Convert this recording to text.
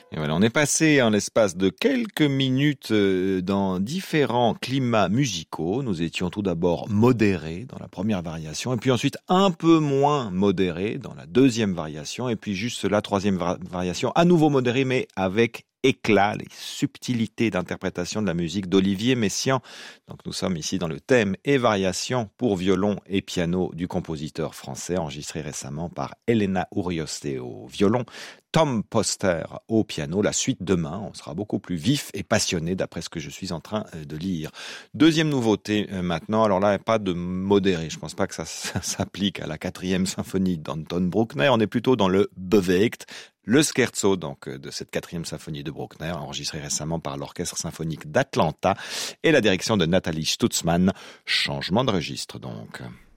Et voilà, on est passé en l'espace de quelques minutes dans différents climats musicaux. Nous étions tout d'abord modérés dans la première variation, et puis ensuite un peu moins modérés dans la deuxième variation, et puis juste la troisième variation, à nouveau modérée, mais avec éclat, les subtilités d'interprétation de la musique d'Olivier Messiaen. Donc nous sommes ici dans le thème et variations pour violon et piano du compositeur français, enregistré récemment par Elena Urioste au violon, Tom Poster au piano. La suite demain, on sera beaucoup plus vif et passionné d'après ce que je suis en train de lire. Deuxième nouveauté maintenant, alors là, pas de modéré, je pense pas que ça s'applique à la 4e symphonie d'Anton Bruckner, on est plutôt dans le Bewegt, le scherzo donc de cette 4e symphonie de Bruckner, enregistrée récemment par l'Orchestre symphonique d'Atlanta et la direction de Nathalie Stutzmann. Changement de registre donc.